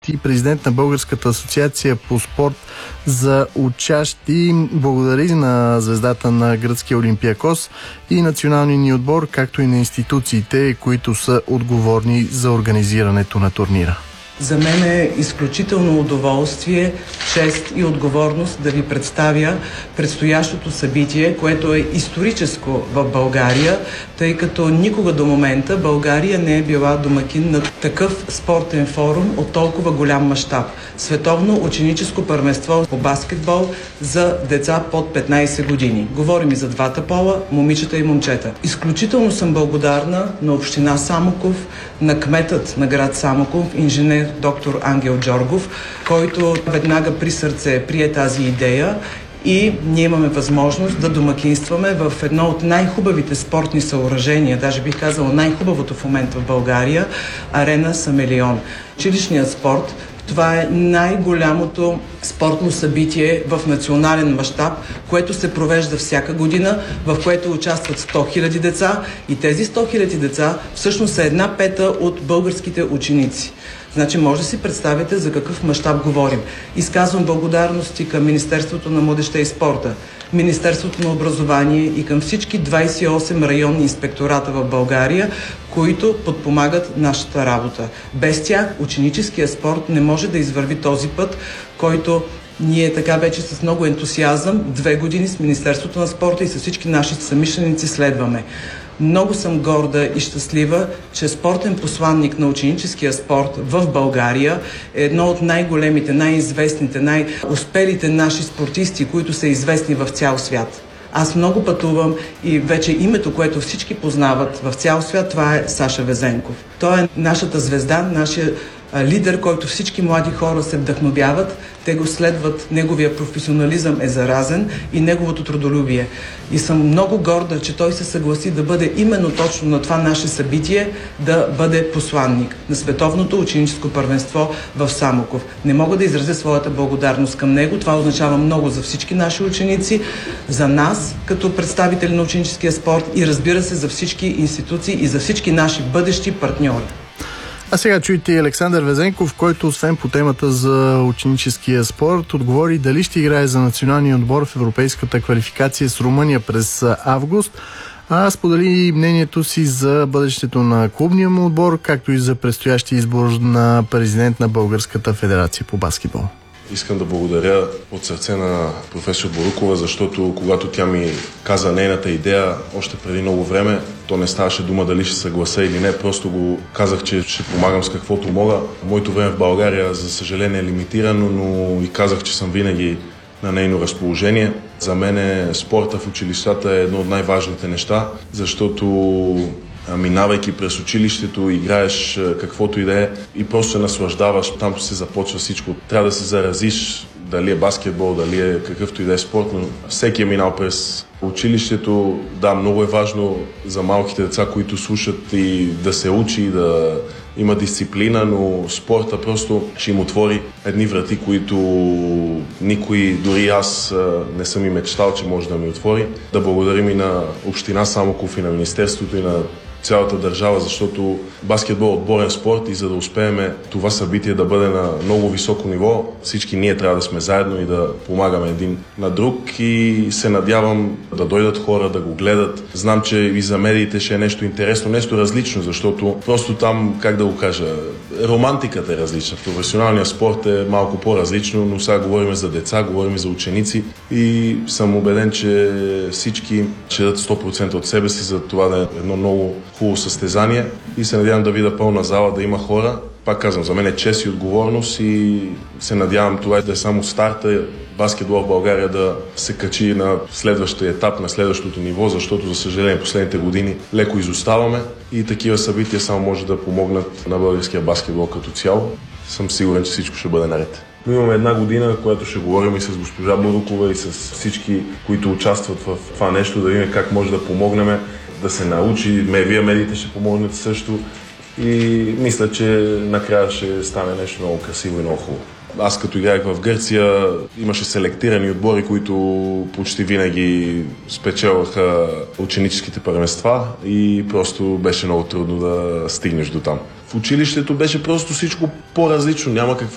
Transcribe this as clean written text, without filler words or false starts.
и президент на Българската асоциация по спорт за учащи. Благодари на звездата на гръцкия Олимпиакос и националния ни отбор, както и на институциите, които са отговорни за организирането на турнира. За мен е изключително удоволствие, чест и отговорност да ви представя предстоящото събитие, което е историческо в България, тъй като никога до момента България не е била домакин на такъв спортен форум от толкова голям мащаб. Световно ученическо първенство по баскетбол за деца под 15 години. Говорим и за двата пола, момичета и момчета. Изключително съм благодарна на община Самоков, на кметът на град Самоков, инженер доктор Ангел Джоргов, който веднага при сърце прие тази идея и ние имаме възможност да домакинстваме в едно от най-хубавите спортни съоръжения, даже бих казала най-хубавото в момента в България, арена Самелион. Училищният спорт, това е най-голямото спортно събитие в национален мащаб, което се провежда всяка година, в което участват 100 000 деца и тези 100 000 деца всъщност са 1/5 от българските ученици. Значи може да си представите за какъв мащаб говорим. Изказвам благодарности към Министерството на младежта и спорта, Министерството на образование и към всички 28 районни инспектората в България, които подпомагат нашата работа. Без тях ученическия спорт не може да извърви този път, който ние така вече с много ентусиазъм 2 години с Министерството на спорта и с всички наши съмишленици следваме. Много съм горда и щастлива, че спортен посланник на ученическия спорт в България е едно от най-големите, най-известните, най-успелите наши спортисти, които са известни в цял свят. Аз много пътувам и вече името, което всички познават в цял свят, това е Саша Везенков. Той е нашата звезда, нашия лидер, който всички млади хора се вдъхновяват, те го следват, неговия професионализъм е заразен и неговото трудолюбие. И съм много горда, че той се съгласи да бъде именно точно на това наше събитие, да бъде посланник на Световното ученическо първенство в Самоков. Не мога да изразя своята благодарност към него, това означава много за всички наши ученици, за нас като представители на ученическия спорт и разбира се за всички институции и за всички наши бъдещи партньори. А сега чуйте и Александър Везенков, който освен по темата за ученическия спорт, отговори дали ще играе за националния отбор в европейската квалификация с Румъния през август, а сподели мнението си за бъдещето на клубния му отбор, както и за предстоящия избор на президент на Българската федерация по баскетбол. Искам да благодаря от сърце на професор Борукова, защото когато тя ми каза нейната идея още преди много време, то не ставаше дума дали ще съглася или не, просто го казах, че ще помагам с каквото мога. Моето време в България, за съжаление, е лимитирано, но и казах, че съм винаги на нейно разположение. За мен спорта в училищата е едно от най-важните неща, защото минавайки през училището, играеш каквото и да е и просто се наслаждаваш, там се започва всичко. Трябва да се заразиш, дали е баскетбол, дали е какъвто и да е спорт, но всеки е минал през училището. Да, много е важно за малките деца, които слушат и да се учи, да има дисциплина, но спорта просто ще им отвори едни врати, които никой, дори аз не съм и мечтал, че може да ми отвори. Да благодарим и на община Самоков, и на Министерството, и на цялата държава, защото баскетбол е отборен спорт и за да успеем това събитие да бъде на много високо ниво, всички ние трябва да сме заедно и да помагаме един на друг и се надявам да дойдат хора, да го гледат. Знам, че и за медиите ще е нещо интересно, нещо различно, защото просто там, как да го кажа, романтиката е различна. Професионалният спорт е малко по-различно, но сега говорим за деца, говорим за ученици и съм убеден, че всички ще дадат 100% от себе си за това да е едно много хубаво състезание и се надявам да видя пълна зала, да има хора. Пак казвам, за мен е чест и отговорност и се надявам това да е само старта, баскетбол в България да се качи на следващия етап, на следващото ниво, защото за съжаление последните години леко изоставаме и такива събития само може да помогнат на българския баскетбол като цяло. Съм сигурен, че всичко ще бъде наред. Но имаме една година, която ще говорим и с госпожа Борукова и с всички, които участват в това нещо, да видим как може да помогнем да се научи. Вие медиите ще помогнете също и мисля, че накрая ще стане нещо много красиво и много хубаво. Аз като играех в Гърция, имаше селектирани отбори, които почти винаги спечелваха ученическите първенства и просто беше много трудно да стигнеш до там. В училището беше просто всичко по-различно, няма какво